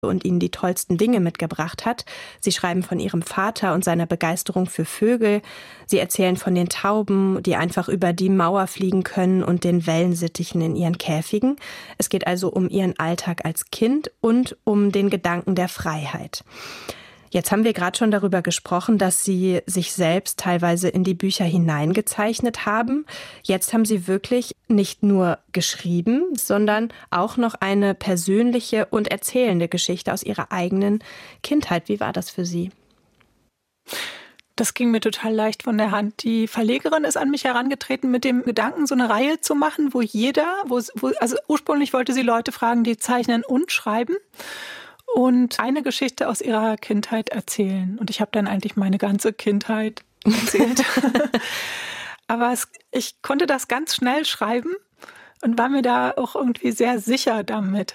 und ihnen die tollsten Dinge mitgebracht hat. Sie schreiben von ihrem Vater und seiner Begeisterung für Vögel. Sie erzählen von den Tauben, die einfach über die Mauer fliegen können und den Wellensittichen in ihren Käfigen. Es geht also um ihren Alltag als Kind und um den Gedanken der Freiheit. Jetzt haben wir gerade schon darüber gesprochen, dass Sie sich selbst teilweise in die Bücher hineingezeichnet haben. Jetzt haben Sie wirklich nicht nur geschrieben, sondern auch noch eine persönliche und erzählende Geschichte aus Ihrer eigenen Kindheit. Wie war das für Sie? Das ging mir total leicht von der Hand. Die Verlegerin ist an mich herangetreten mit dem Gedanken, so eine Reihe zu machen, also ursprünglich wollte sie Leute fragen, die zeichnen und schreiben. Und eine Geschichte aus ihrer Kindheit erzählen. Und ich habe dann eigentlich meine ganze Kindheit erzählt. Aber ich konnte das ganz schnell schreiben und war mir da auch irgendwie sehr sicher damit.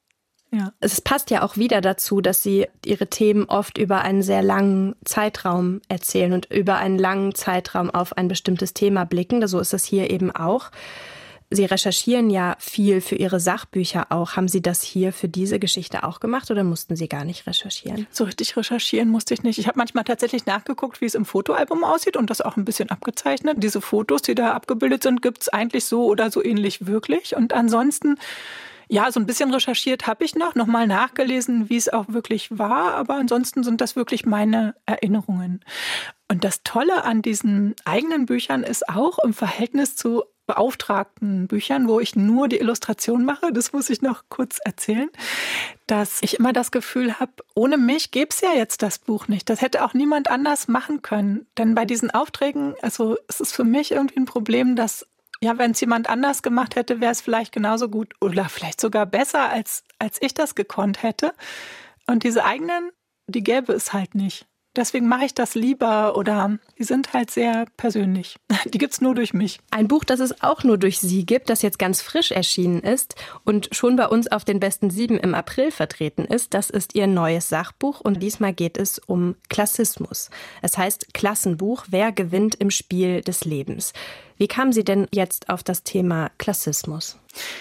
Ja. Es passt ja auch wieder dazu, dass Sie Ihre Themen oft über einen sehr langen Zeitraum erzählen und über einen langen Zeitraum auf ein bestimmtes Thema blicken. So ist es hier eben auch. Sie recherchieren ja viel für Ihre Sachbücher auch. Haben Sie das hier für diese Geschichte auch gemacht oder mussten Sie gar nicht recherchieren? So richtig recherchieren musste ich nicht. Ich habe manchmal tatsächlich nachgeguckt, wie es im Fotoalbum aussieht und das auch ein bisschen abgezeichnet. Diese Fotos, die da abgebildet sind, gibt es eigentlich so oder so ähnlich wirklich. Und ansonsten, ja, so ein bisschen recherchiert habe ich noch mal nachgelesen, wie es auch wirklich war. Aber ansonsten sind das wirklich meine Erinnerungen. Und das Tolle an diesen eigenen Büchern ist auch im Verhältnis zu beauftragten Büchern, wo ich nur die Illustration mache, das muss ich noch kurz erzählen, dass ich immer das Gefühl habe, ohne mich gäbe es ja jetzt das Buch nicht. Das hätte auch niemand anders machen können. Denn bei diesen Aufträgen, also es ist für mich irgendwie ein Problem, dass, ja, wenn es jemand anders gemacht hätte, wäre es vielleicht genauso gut oder vielleicht sogar besser, als ich das gekonnt hätte. Und diese eigenen, die gäbe es halt nicht. Deswegen mache ich das lieber oder die sind halt sehr persönlich. Die gibt's nur durch mich. Ein Buch, das es auch nur durch Sie gibt, das jetzt ganz frisch erschienen ist und schon bei uns auf den besten 7 im April vertreten ist, das ist Ihr neues Sachbuch und diesmal geht es um Klassismus. Es heißt Klassenbuch, wer gewinnt im Spiel des Lebens. Wie kamen Sie denn jetzt auf das Thema Klassismus?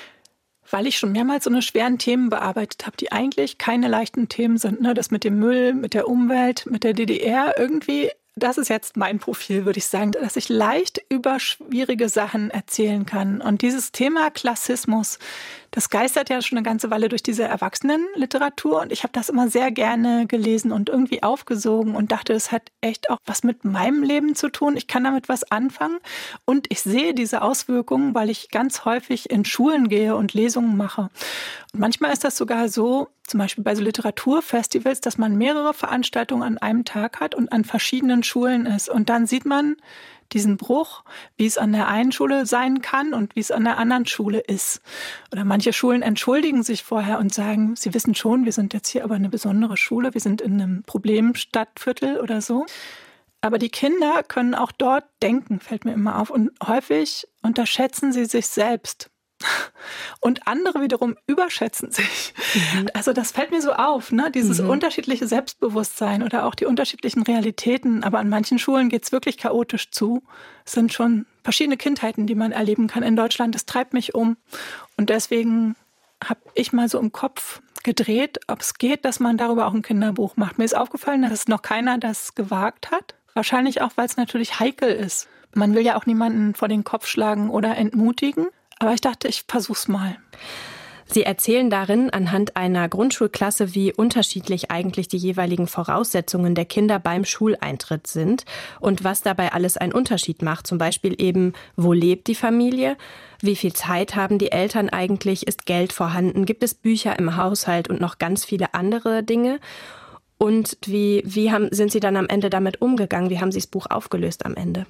Weil ich schon mehrmals so eine schweren Themen bearbeitet habe, die eigentlich keine leichten Themen sind. Ne? Das mit dem Müll, mit der Umwelt, mit der DDR irgendwie, das ist jetzt mein Profil, würde ich sagen, dass ich leicht über schwierige Sachen erzählen kann. Und dieses Thema Klassismus, das geistert ja schon eine ganze Weile durch diese Erwachsenenliteratur. Und ich habe das immer sehr gerne gelesen und irgendwie aufgesogen und dachte, das hat echt auch was mit meinem Leben zu tun. Ich kann damit was anfangen. Und ich sehe diese Auswirkungen, weil ich ganz häufig in Schulen gehe und Lesungen mache. Und manchmal ist das sogar so, zum Beispiel bei so Literaturfestivals, dass man mehrere Veranstaltungen an einem Tag hat und an verschiedenen Schulen ist. Und dann sieht man diesen Bruch, wie es an der einen Schule sein kann und wie es an der anderen Schule ist. Oder manche Schulen entschuldigen sich vorher und sagen, sie wissen schon, wir sind jetzt hier aber eine besondere Schule, wir sind in einem Problemstadtviertel oder so. Aber die Kinder können auch dort denken, fällt mir immer auf. Und häufig unterschätzen sie sich selbst. Und andere wiederum überschätzen sich. Also das fällt mir so auf, ne? Dieses unterschiedliche Selbstbewusstsein oder auch die unterschiedlichen Realitäten. Aber an manchen Schulen geht es wirklich chaotisch zu. Es sind schon verschiedene Kindheiten, die man erleben kann in Deutschland. Das treibt mich um. Und deswegen habe ich mal so im Kopf gedreht, ob es geht, dass man darüber auch ein Kinderbuch macht. Mir ist aufgefallen, dass noch keiner das gewagt hat. Wahrscheinlich auch, weil es natürlich heikel ist. Man will ja auch niemanden vor den Kopf schlagen oder entmutigen. Aber ich dachte, ich versuch's mal. Sie erzählen darin anhand einer Grundschulklasse, wie unterschiedlich eigentlich die jeweiligen Voraussetzungen der Kinder beim Schuleintritt sind und was dabei alles einen Unterschied macht. Zum Beispiel eben, wo lebt die Familie? Wie viel Zeit haben die Eltern eigentlich? Ist Geld vorhanden? Gibt es Bücher im Haushalt und noch ganz viele andere Dinge? Und wie sind Sie dann am Ende damit umgegangen? Wie haben Sie das Buch aufgelöst am Ende?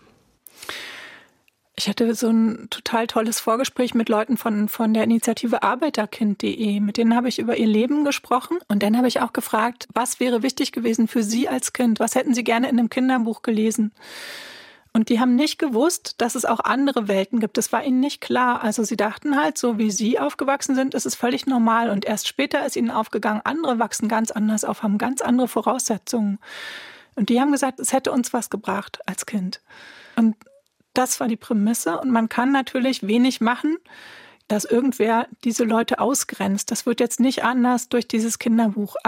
Ich hatte so ein total tolles Vorgespräch mit Leuten von der Initiative Arbeiterkind.de. Mit denen habe ich über ihr Leben gesprochen. Und dann habe ich auch gefragt, was wäre wichtig gewesen für Sie als Kind? Was hätten Sie gerne in einem Kinderbuch gelesen? Und die haben nicht gewusst, dass es auch andere Welten gibt. Das war ihnen nicht klar. Also sie dachten halt, so wie sie aufgewachsen sind, ist es völlig normal. Und erst später ist ihnen aufgegangen, andere wachsen ganz anders auf, haben ganz andere Voraussetzungen. Und die haben gesagt, es hätte uns was gebracht als Kind. Und das war die Prämisse. Und man kann natürlich wenig machen, dass irgendwer diese Leute ausgrenzt. Das wird jetzt nicht anders durch dieses Kinderbuch.